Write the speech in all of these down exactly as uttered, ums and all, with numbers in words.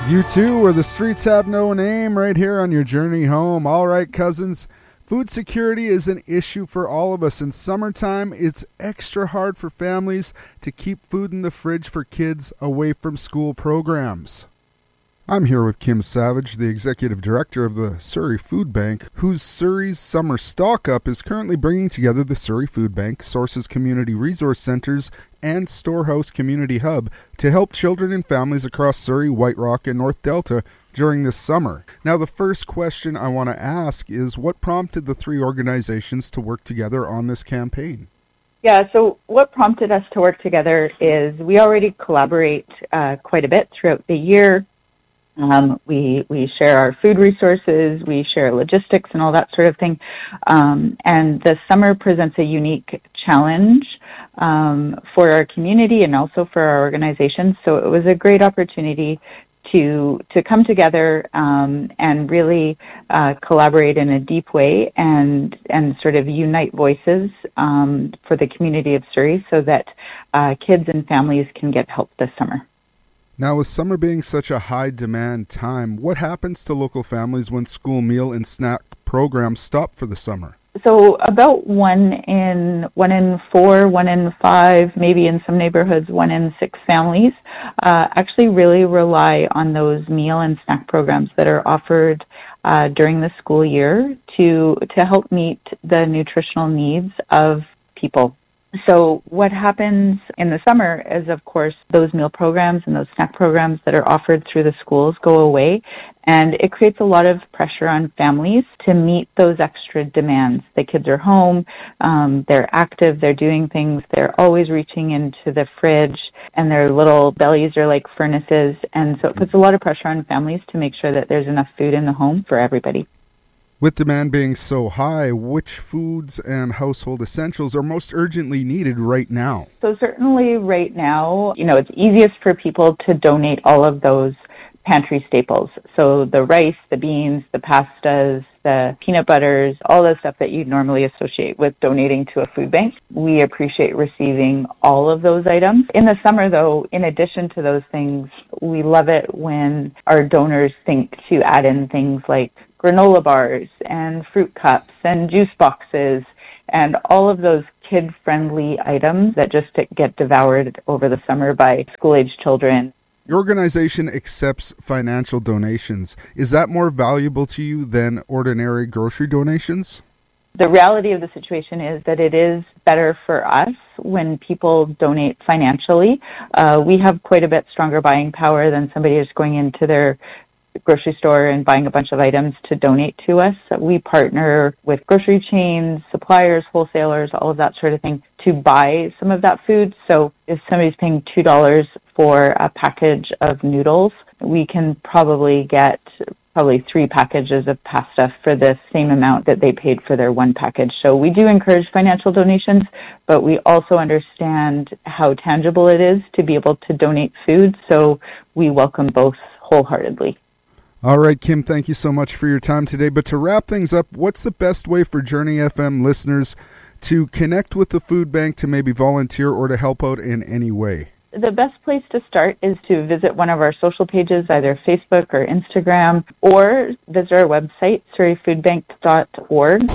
You too, where the streets have no name, right here on your journey home. All right, cousins, food security is an issue for all of us. In summertime, it's extra hard for families to keep food in the fridge for kids away from school programs. I'm here with Kim Savage, the Executive Director of the Surrey Food Bank, whose Surrey's Summer Stock Up is currently bringing together the Surrey Food Bank, Sources Community Resource Centres, and Storehouse Community Hub to help children and families across Surrey, White Rock, and North Delta during this summer. Now, the first question I want to ask is, what prompted the three organizations to work together on this campaign? Yeah, so what prompted us to work together is we already collaborate uh, quite a bit throughout the year. Um, we we share our food resources, we share logistics and all that sort of thing. Um, and the summer presents a unique challenge um, for our community and also for our organization. So it was a great opportunity to to come together um, and really uh, collaborate in a deep way and and sort of unite voices um, for the community of Surrey so that uh, kids and families can get help this summer. Now, with summer being such a high-demand time, what happens to local families when school meal and snack programs stop for the summer? So about one in one in four, one in five, maybe in some neighborhoods, one in six families uh, actually really rely on those meal and snack programs that are offered uh, during the school year to to help meet the nutritional needs of people. So what happens in the summer is, of course, those meal programs and those snack programs that are offered through the schools go away, and it creates a lot of pressure on families to meet those extra demands. The kids are home, um, they're active, they're doing things, they're always reaching into the fridge, and their little bellies are like furnaces, and so it puts a lot of pressure on families to make sure that there's enough food in the home for everybody. With demand being so high, which foods and household essentials are most urgently needed right now? So certainly right now, you know, it's easiest for people to donate all of those pantry staples. So the rice, the beans, the pastas, the peanut butters, all the stuff that you'd normally associate with donating to a food bank. We appreciate receiving all of those items. In the summer, though, in addition to those things, we love it when our donors think to add in things like granola bars and fruit cups and juice boxes and all of those kid-friendly items that just get devoured over the summer by school-age children. Your organization accepts financial donations. Is that more valuable to you than ordinary grocery donations? The reality of the situation is that it is better for us when people donate financially. Uh, we have quite a bit stronger buying power than somebody who's going into their grocery store and buying a bunch of items to donate to us. We partner with grocery chains, suppliers, wholesalers, all of that sort of thing to buy some of that food. So if somebody's paying two dollars for a package of noodles, we can probably get probably three packages of pasta for the same amount that they paid for their one package. So we do encourage financial donations, but we also understand how tangible it is to be able to donate food. So we welcome both wholeheartedly. All right, Kim, thank you so much for your time today. But to wrap things up, what's the best way for Journey F M listeners to connect with the food bank, to maybe volunteer or to help out in any way? The best place to start is to visit one of our social pages, either Facebook or Instagram, or visit our website, surrey food bank dot org.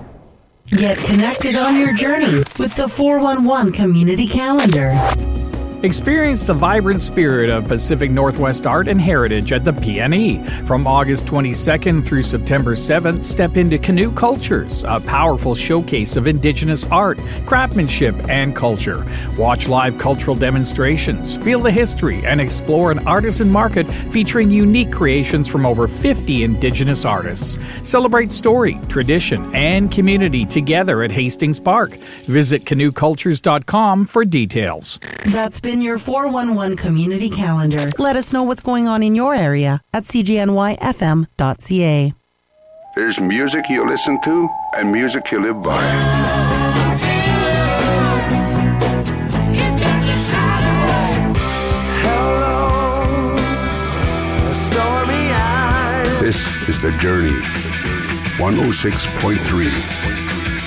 Get connected on your journey with the four one one Community Calendar. Experience the vibrant spirit of Pacific Northwest art and heritage at the P N E. From August twenty-second through September seventh, step into Canoe Cultures, a powerful showcase of Indigenous art, craftsmanship, and culture. Watch live cultural demonstrations, feel the history, and explore an artisan market featuring unique creations from over fifty Indigenous artists. Celebrate story, tradition, and community together at Hastings Park. Visit canoe cultures dot com for details. That's been your four one one Community Calendar. Let us know what's going on in your area at c g n y f m dot c a. There's music you listen to and music you live by. This is The Journey, one oh six point three.